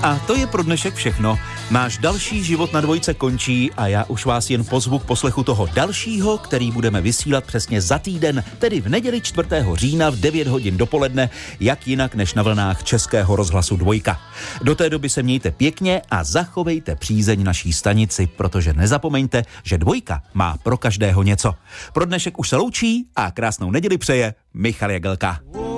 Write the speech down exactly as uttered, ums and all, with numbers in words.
A to je pro dnešek všechno. Náš další život na dvojce končí a já už vás jen pozvu k poslechu toho dalšího, který budeme vysílat přesně za týden, tedy v neděli čtvrtého října v devět hodin dopoledne, jak jinak než na vlnách Českého rozhlasu Dvojka. Do té doby se mějte pěkně a zachovejte přízeň naší stanici, protože nezapomeňte, že Dvojka má pro každého něco. Pro dnešek už se loučí a krásnou neděli přeje Michal Jagelka.